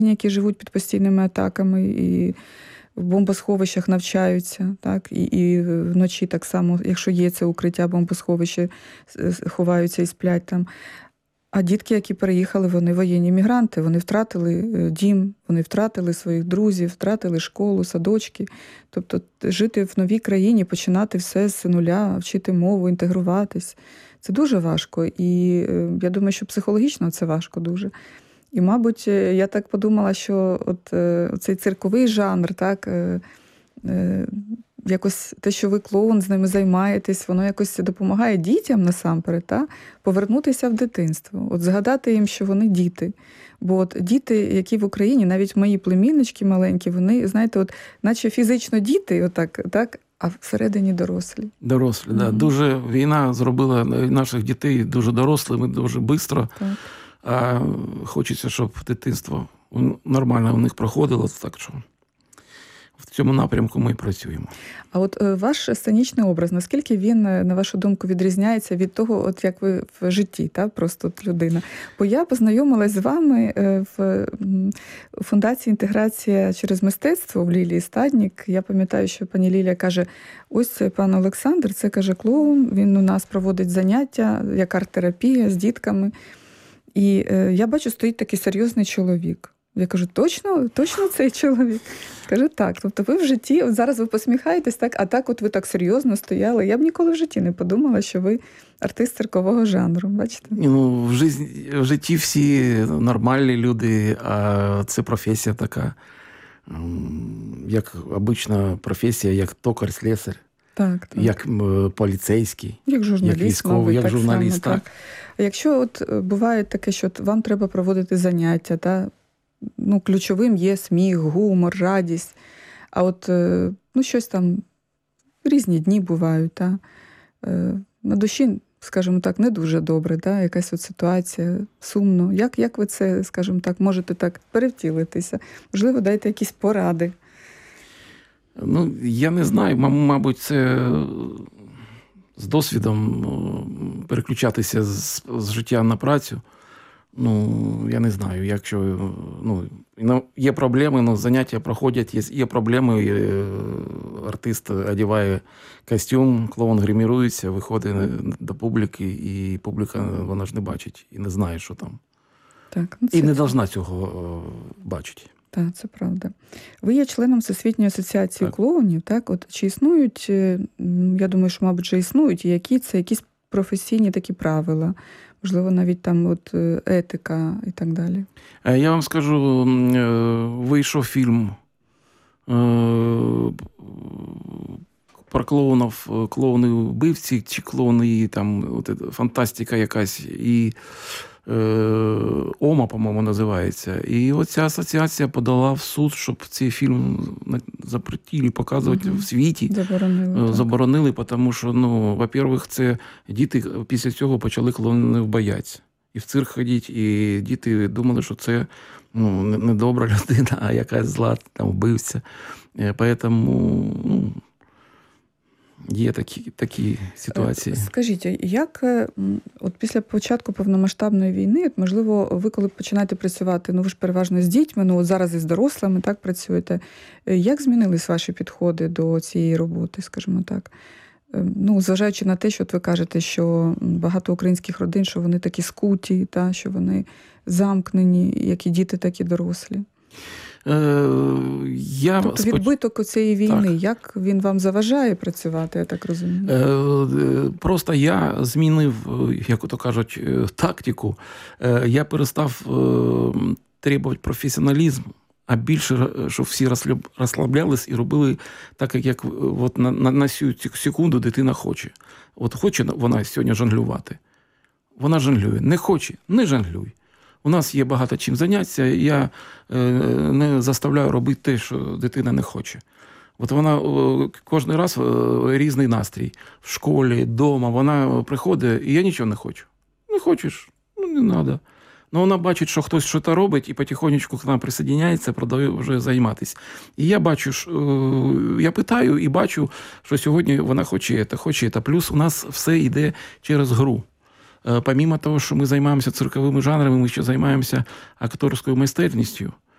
які живуть під постійними атаками і в бомбосховищах навчаються, так? І вночі так само, якщо є це укриття, бомбосховище, ховаються і сплять там. А дітки, які переїхали, вони воєнні мігранти, вони втратили дім, вони втратили своїх друзів, втратили школу, садочки. Тобто жити в новій країні, починати все з нуля, вчити мову, інтегруватись. Це дуже важко. І я думаю, що психологічно це важко дуже. І, мабуть, я так подумала, що от цей цирковий жанр, так, якось те, що ви клоун, з ними займаєтесь, воно якось допомагає дітям насамперед, так, повернутися в дитинство. От згадати їм, що вони діти. Бо от діти, які в Україні, навіть мої племіннички маленькі, вони, знаєте, от наче фізично діти, отак, так, а всередині дорослі. Дорослі, да. Дуже війна зробила наших дітей дуже дорослими, дуже швидко. Так. А хочеться, щоб дитинство нормально у них проходило, так що в цьому напрямку ми і працюємо. А от ваш сценічний образ, наскільки він, на вашу думку, відрізняється від того, от як ви в житті, та, просто от людина? Бо я познайомилась з вами в Фундації «Інтеграція через мистецтво» в Лілії Стаднік. Я пам'ятаю, що пані Лілія каже, ось пан Олександр, це, каже, клоун, він у нас проводить заняття, як арт-терапія з дітками. І я бачу, стоїть такий серйозний чоловік. Я кажу, точно цей чоловік? Кажу, так. Тобто ви в житті, от зараз ви посміхаєтесь, так, а так от ви так серйозно стояли. Я б ніколи в житті не подумала, що ви артист циркового жанру, бачите? Ну, в житті всі нормальні люди, а це професія така, як обична професія, як токар, слесар. Так. Як поліцейський, як журналіст, як військовий, як журналіст. Так. А якщо от буває таке, що вам треба проводити заняття, та, ну, ключовим є сміх, гумор, радість, а от ну, щось там, різні дні бувають, та, на душі, скажімо так, не дуже добре, та, якась от ситуація, сумно. Як ви це, скажімо так, можете так перевтілитися? Можливо, дайте якісь поради. Ну, я не знаю, мабуть, це з досвідом переключатися з життя на працю. Ну, я не знаю, якщо, ну, є проблеми, ну, заняття проходять, є проблеми, артист одягає костюм, клоун гримірується, виходить до публіки, і публіка, вона ж не бачить і не знає, що там. Так, ну, і не повинна цього бачити. Так, це правда. Ви є членом Всесвітньої асоціації клоунів, так? От чи існують, я думаю, що, мабуть, вже існують, які це якісь професійні такі правила, можливо, навіть там от етика і так далі? Я вам скажу, вийшов фільм про клоунів, клоуни-вбивці, чи клоуни, там, от, фантастика якась, і ОМА, по-моєму, називається. І оця асоціація подала в суд, щоб цей фільм запретили показувати в світі. Заборонили, тому що, ну, во-первых, це діти після цього почали клоунів боятися. І в цирк ходити, і діти думали, що це, ну, не добра людина, а якась зла, там, вбивця. Тому, ну, є такі ситуації. Скажіть, як от після початку повномасштабної війни, от, можливо, ви коли починаєте працювати, ну ви ж переважно з дітьми, ну от зараз із дорослими, так, працюєте, як змінились ваші підходи до цієї роботи, скажімо так? Ну, зважаючи на те, що от ви кажете, що багато українських родин, що вони такі скуті, та, що вони замкнені, як і діти, так і дорослі. Тобто відбиток цієї війни, так. Як він вам заважає працювати, я так розумію? Просто я змінив, як то кажуть, тактику. Я перестав требувати професіоналізм, а більше, щоб всі розслаблялись і робили так, як от на цю секунду дитина хоче. От хоче вона сьогодні жонглювати, вона жонглює. Не хоче, не жонглюй. У нас є багато чим зайнятися, і я не заставляю робити те, що дитина не хоче. От вона кожен раз різний настрій. В школі, вдома, вона приходить, і я нічого не хочу. Не хочеш? Ну, не треба. Ну, вона бачить, що хтось щось робить, і потихонечку к нам присоединяється, продовжує займатися. І я бачу, я питаю і бачу, що сьогодні вона хоче це. Плюс у нас все йде через гру. Помимо того, що ми займаємося цирковими жанрами, ми ще займаємося акторською майстерністю.